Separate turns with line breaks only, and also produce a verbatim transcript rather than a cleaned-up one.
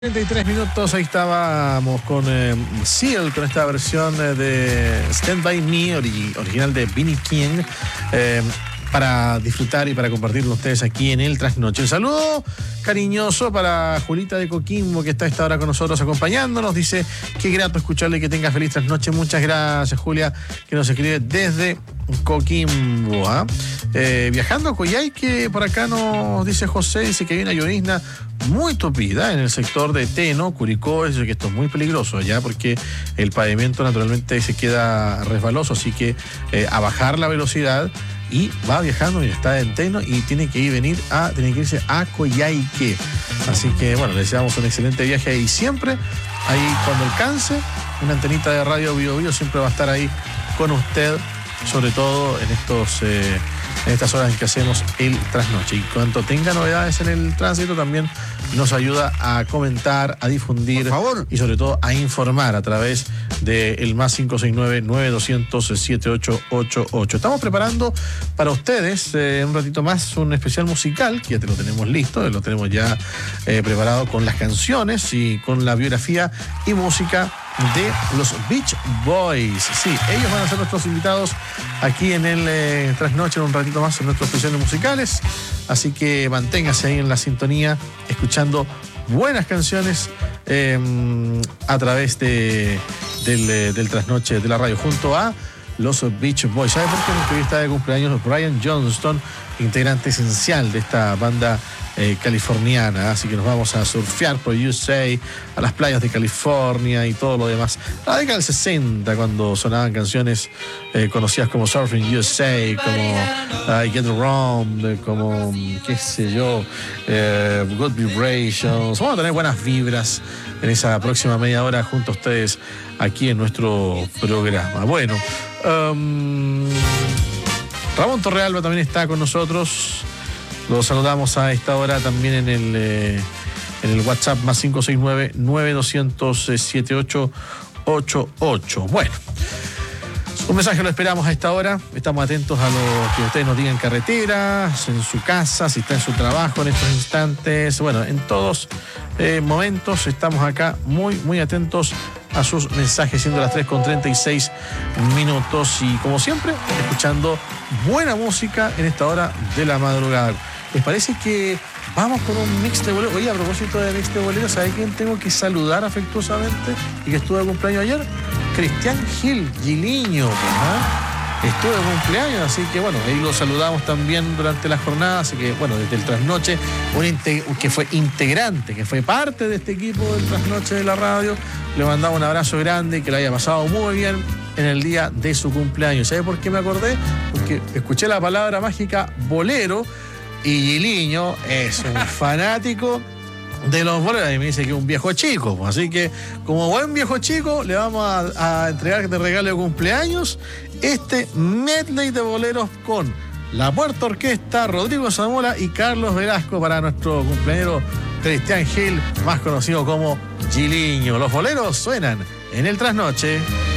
treinta y tres minutos, ahí estábamos con eh, Seal, con esta versión eh, de Stand By Me, ori original de Vinnie King, eh, para disfrutar y para compartir con ustedes aquí en el Trasnoche. Un saludo cariñoso para Julita de Coquimbo, que está a esta hora con nosotros acompañándonos. Dice, qué grato escucharle, que tenga feliz trasnoche. Muchas gracias, Julia, que nos escribe desde Coquimbo. ¿eh? Eh, viajando a Coyhaique, por acá nos dice José, dice que hay una llovizna muy tupida en el sector de Teno, Curicó. Dice que esto es muy peligroso ya, porque el pavimento naturalmente se queda resbaloso, así que eh, a bajar la velocidad. Y va viajando y está en Teno y tiene que ir venir a, tiene que irse a Coyhaique. Así que bueno, le deseamos un excelente viaje ahí siempre. Ahí cuando alcance, una antenita de radio Bio Bio siempre va a estar ahí con usted, sobre todo en estos eh, en estas horas en que hacemos el trasnoche. Y cuando tenga novedades en el tránsito, también nos ayuda a comentar, a difundir, por favor, y sobre todo a informar a través del más cinco seis nueve, nueve dos cero cero, siete ocho ocho ocho. Estamos preparando para ustedes eh, un ratito más un especial musical, que ya te lo tenemos listo, lo tenemos ya eh, preparado con las canciones y con la biografía y música de los Beach Boys. Sí, ellos van a ser nuestros invitados aquí en el eh, Trasnoche en un ratito más en nuestros especiales musicales. Así que manténgase ahí en la sintonía, escuchando buenas canciones eh, a través de, del, del Trasnoche de la radio, junto a los Beach Boys. ¿Sabe por qué? Porque hoy está de cumpleaños Brian Johnston, integrante esencial de esta banda eh, californiana. Así que nos vamos a surfear por U S A, a las playas de California y todo lo demás. La década del sesenta, cuando sonaban canciones eh, conocidas como Surfing U S A, como uh, Get Around, como, qué sé yo, eh, Good Vibrations. Vamos a tener buenas vibras en esa próxima media hora junto a ustedes aquí en nuestro programa. Bueno, um, Ramón Torrealba también está con nosotros. Lo saludamos a esta hora también en el, eh, en el WhatsApp más cinco seis nueve, nueve dos cero cero, siete ocho ocho ocho. Bueno, un mensaje lo esperamos a esta hora. Estamos atentos a lo que ustedes nos digan en carretera, en su casa, si está en su trabajo en estos instantes. Bueno, en todos eh, momentos estamos acá muy, muy atentos a sus mensajes, siendo las tres con treinta y seis minutos. Y como siempre, escuchando buena música en esta hora de la madrugada. ¿Les parece que vamos con un mix de boleros? Oye, a propósito de mix de boleros, ¿sabe quién tengo que saludar afectuosamente y que estuvo de cumpleaños ayer? Cristian Gil, Giliño, ¿verdad? Estuvo de cumpleaños, así que bueno, ahí lo saludamos también durante la jornada. Así que bueno, desde el Trasnoche, un que fue integrante, que fue parte de este equipo del Trasnoche de la radio, le mandamos un abrazo grande y que le haya pasado muy bien en el día de su cumpleaños. ¿Sabe por qué me acordé? Porque escuché la palabra mágica bolero y Giliño es un fanático de los boleros y me dice que es un viejo chico. Así que, como buen viejo chico, le vamos a, a entregar de regalo de cumpleaños este medley de boleros con la Puerta Orquesta, Rodrigo Zamora y Carlos Velasco para nuestro cumpleañero Cristian Gil, más conocido como Giliño. Los boleros suenan en el Trasnoche.